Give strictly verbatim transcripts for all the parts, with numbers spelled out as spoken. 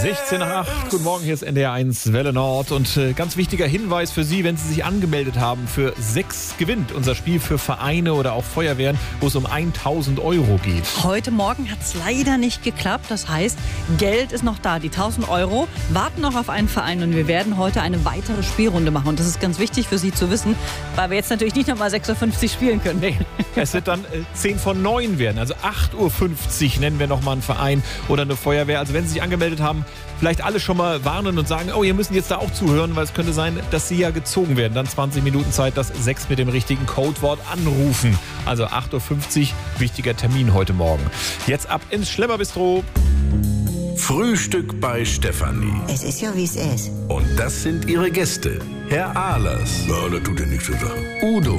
sechzehn nach acht, guten Morgen, hier ist N D R eins Welle Nord und äh, ganz wichtiger Hinweis für Sie, wenn Sie sich angemeldet haben für sechs gewinnt, unser Spiel für Vereine oder auch Feuerwehren, wo es um tausend Euro geht. Heute Morgen hat es leider nicht geklappt, das heißt, Geld ist noch da, die tausend Euro warten noch auf einen Verein und wir werden heute eine weitere Spielrunde machen und das ist ganz wichtig für Sie zu wissen, weil wir jetzt natürlich nicht nochmal sechs Uhr fünfzig spielen können. Nee. Es wird dann äh, zehn vor neun werden, also acht Uhr fünfzig nennen wir nochmal einen Verein oder eine Feuerwehr. Also wenn Sie sich angemeldet haben, vielleicht alle schon mal warnen und sagen, oh, ihr müsst jetzt da auch zuhören, weil es könnte sein, dass Sie ja gezogen werden. Dann zwanzig Minuten Zeit, das sechs mit dem richtigen Codewort anrufen. Also acht Uhr fünfzig, wichtiger Termin heute Morgen. Jetzt ab ins Schlemmerbistro. Frühstück bei Stefanie. Es ist ja, wie es ist. Und das sind ihre Gäste. Herr Ahlers. Ja, das tut ja nichts zu sagen. Udo.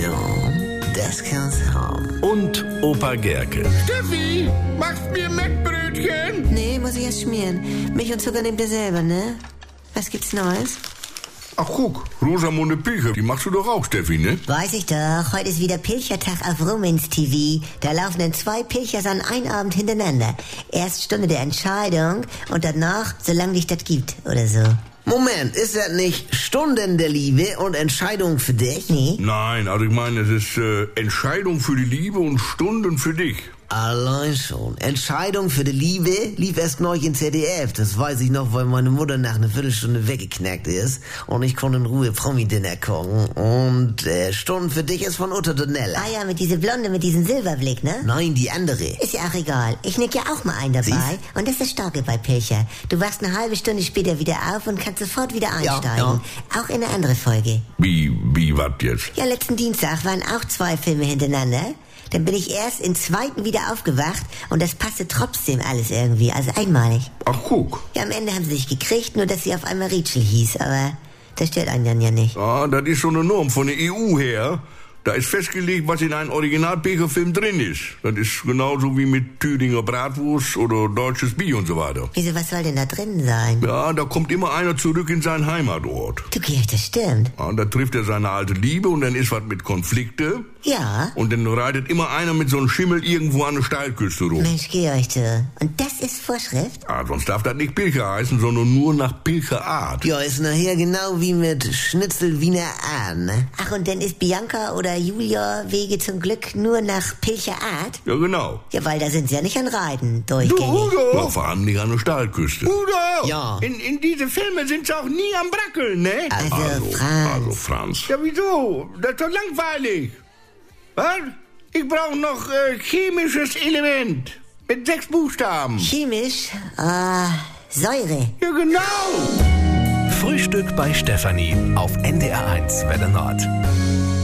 Ja, das kann's haben. Und Opa Gerke. Steffi, machst mir Mettbrötchen? Nee, muss ich erst schmieren. Milch und Zucker nehmt ihr selber, ne? Was gibt's Neues? Ach guck, Rosamunde Pilcher, die machst du doch auch, Steffi, ne? Weiß ich doch. Heute ist wieder Pilchertag auf Rumens T V. Da laufen dann zwei Pilchers an einem Abend hintereinander. Erst Stunde der Entscheidung und danach, solange dich das gibt, oder so. Moment, ist das nicht Stunden der Liebe und Entscheidung für dich? Nee. Nein, also ich meine, es ist äh, Entscheidung für die Liebe und Stunden für dich. Allein schon. Entscheidung für die Liebe lief erst neulich in Z D F. Das weiß ich noch, weil meine Mutter nach einer Viertelstunde weggeknackt ist. Und ich konnte in Ruhe Promi-Dinner gucken. Und äh, Stunden für dich ist von Uta Donnella. Ah ja, mit dieser Blonde, mit diesem Silberblick, ne? Nein, die andere. Ist ja auch egal. Ich nick ja auch mal einen dabei. Siehst? Und das ist das Starke bei Pilcher. Du wachst eine halbe Stunde später wieder auf und kannst sofort wieder einsteigen. Ja, Auch in eine andere Folge. Wie, wie, was jetzt? Ja, letzten Dienstag waren auch zwei Filme hintereinander. Dann bin ich erst im zweiten wieder aufgewacht und das passte trotzdem alles irgendwie, also einmalig. Ach guck. Ja, am Ende haben sie sich gekriegt, nur dass sie auf einmal Rachel hieß, aber das stört einen dann ja nicht. Ah, das ist so eine Norm von der E U her. Da ist festgelegt, was in einem Original-Pilcher-Film drin ist. Das ist genauso wie mit Thüringer Bratwurst oder deutsches Bier und so weiter. Wieso, was soll denn da drin sein? Ja, da kommt immer einer zurück in seinen Heimatort. Du, Georg, das stimmt. Ja, da trifft er seine alte Liebe und dann ist was mit Konflikte. Ja. Und dann reitet immer einer mit so einem Schimmel irgendwo an der Steilküste rum. Mensch, Georg, du. Und das ist Vorschrift? Ah, sonst darf das nicht Pilcher heißen, sondern nur nach Pilcherart. Ja, ist nachher genau wie mit Schnitzel Wiener Ahn, ne? Ach, und dann ist Bianca oder Julia Wege zum Glück nur nach Pilcher Art? Ja, genau. Ja, weil da sind sie ja nicht an Reiten Du, durchgängig. Udo! Ja, vor allem nicht an der Steilküste. Udo! Ja. In, in diese Filme sind sie auch nie am Brackeln, ne? Also, Also, Franz. also Franz. Ja, wieso? Das ist doch langweilig. Was? Ich brauche noch äh, chemisches Element. Mit sechs Buchstaben. Chemisch, ah, Säure. Ja, genau. Frühstück bei Stefanie auf N D R eins Welle Nord.